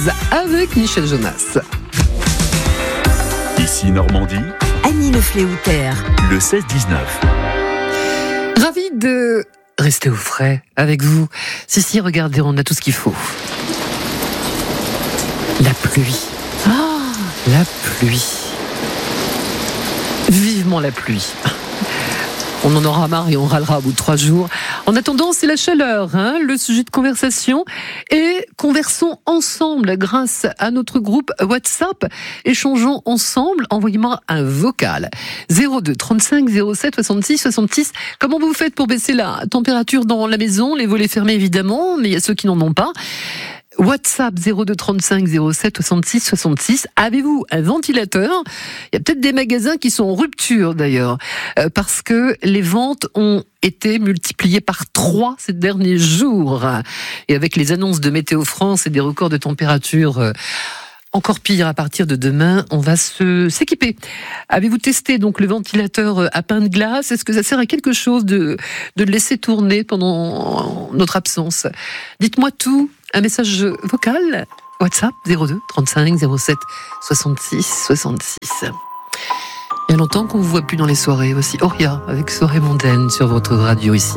avec Michel Jonas. Ici Normandie, Annie Le Fléoutère. le 16-19. Ravi de rester au frais avec vous. Si, regardez, on a tout ce qu'il faut. La pluie. La pluie. Vivement la pluie. On en aura marre et on râlera au bout de 3 jours. En attendant, c'est la chaleur, le sujet de conversation. Et conversons ensemble grâce à notre groupe WhatsApp. Échangeons ensemble. Envoyez-moi un vocal. 02 35 07 66 66. Comment vous faites pour baisser la température dans la maison? Les volets fermés, évidemment, mais il y a ceux qui n'en ont pas. WhatsApp 02 35 07 66 66. Avez-vous un ventilateur? Il y a peut-être des magasins qui sont en rupture d'ailleurs, parce que les ventes ont été multipliées par 3 ces derniers jours. Et avec les annonces de Météo France et des records de température encore pire à partir de demain, on va s'équiper. Avez-vous testé donc le ventilateur à pain de glace? Est-ce que ça sert à quelque chose de le laisser tourner pendant notre absence? Dites-moi tout. Un message vocal, WhatsApp 02 35 07 66 66. Il y a longtemps qu'on ne vous voit plus dans les soirées. Voici Auria avec Soirée mondaine sur votre radio ici.